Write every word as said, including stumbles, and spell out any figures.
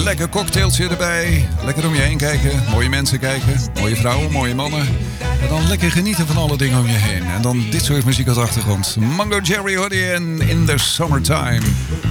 lekker cocktailtje erbij. Lekker om je heen kijken. Mooie mensen kijken. Mooie vrouwen, mooie mannen. En dan lekker genieten van alle dingen om je heen. En dan dit soort muziek als achtergrond. Mango Jerry hoorde je en In the Summertime.